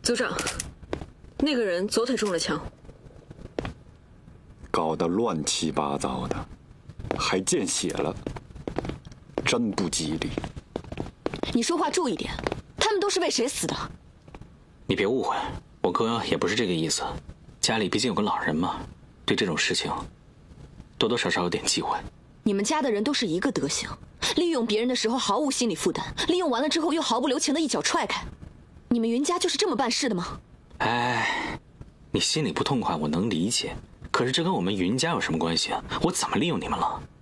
组长，那个人左腿中了枪， 搞得乱七八糟的，还见血了，真不吉利。 你说话注意点，他们都是为谁死的？ 你别误会，我哥也不是这个意思。家里毕竟有个老人嘛，对这种事情多多少少有点忌讳。 你们家的人都是一个德行，利用别人的时候毫无心理负担，利用完了之后又毫不留情的一脚踹开。你们云家就是这么办事的吗？ 哎，你心里不痛快我能理解，可是这跟我们云家有什么关系啊？我怎么利用你们了？